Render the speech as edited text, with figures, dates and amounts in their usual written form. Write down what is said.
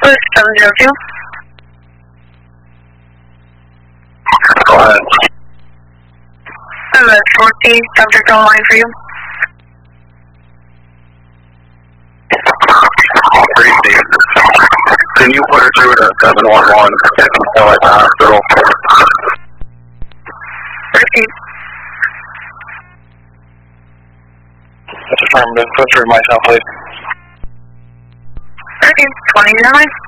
Minneapolis 702. Go ahead. I'm at 40, subject on line for you. Briefly, can you put her through to 711 at the hospital? Repeat. That's affirmative. Put through myself, please. Repeat. 29.